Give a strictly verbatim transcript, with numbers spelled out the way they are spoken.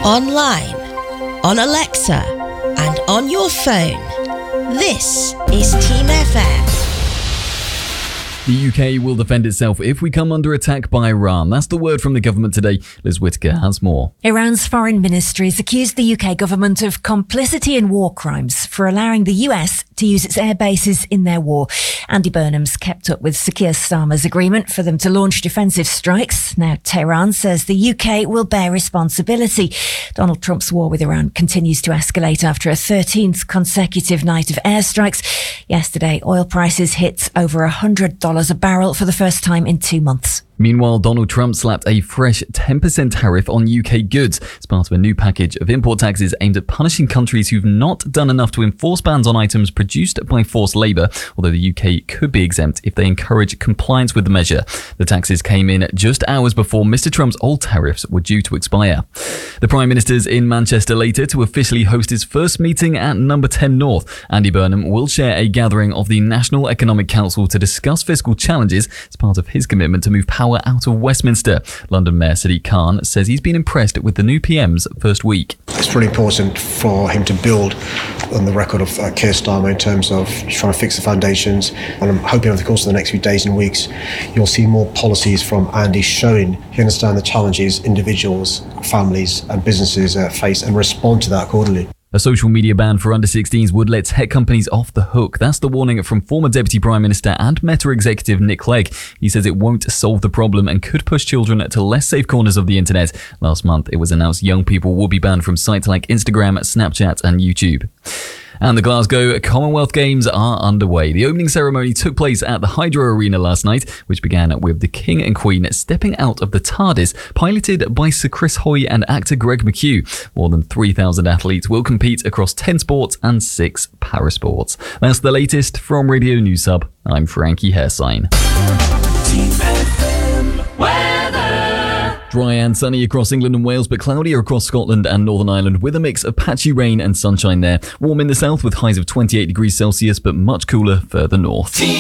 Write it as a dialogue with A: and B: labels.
A: online, on Alexa, and on your phone. This is Team F M.
B: The U K will defend itself if we come under attack by Iran. That's the word from the government today. Liz Whittaker has more.
C: Iran's foreign ministry has accused the U K government of complicity in war crimes for allowing the U S to use its air bases in their war. Andy Burnham's kept up with Sir Keir Starmer's agreement for them to launch defensive strikes. Now Tehran says the U K will bear responsibility. Donald Trump's war with Iran continues to escalate after a thirteenth consecutive night of airstrikes. Yesterday, oil prices hit over one hundred dollars a barrel for the first time in two months.
B: Meanwhile, Donald Trump slapped a fresh ten percent tariff on U K goods as part of a new package of import taxes aimed at punishing countries who've not done enough to enforce bans on items produced by forced labour, although the U K could be exempt if they encourage compliance with the measure. The taxes came in just hours before Mister Trump's old tariffs were due to expire. The Prime Minister's in Manchester later to officially host his first meeting at Number ten North. Andy Burnham will chair a gathering of the National Economic Council to discuss fiscal challenges as part of his commitment to move power out of Westminster. London Mayor Sadiq Khan says he's been impressed with the new P M's first week.
D: It's pretty important for him to build on the record of uh, Keir Starmer in terms of trying to fix the foundations, and I'm hoping over the course of the next few days and weeks you'll see more policies from Andy showing he understands the challenges individuals, families and businesses uh, face and respond to that accordingly.
B: A social media ban for under sixteens would let tech companies off the hook. That's the warning from former Deputy Prime Minister and Meta executive Nick Clegg. He says it won't solve the problem and could push children to less safe corners of the internet. Last month, it was announced young people will be banned from sites like Instagram, Snapchat and YouTube. And the Glasgow Commonwealth Games are underway. The opening ceremony took place at the Hydro Arena last night, which began with the King and Queen stepping out of the TARDIS, piloted by Sir Chris Hoy and actor Greg McHugh. More than three thousand athletes will compete across ten sports and six parasports. That's the latest from Radio News Hub. I'm Frankie Hairsign. Dry and sunny across England and Wales, but cloudier across Scotland and Northern Ireland with a mix of patchy rain and sunshine there. Warm in the south with highs of twenty-eight degrees Celsius, but much cooler further north.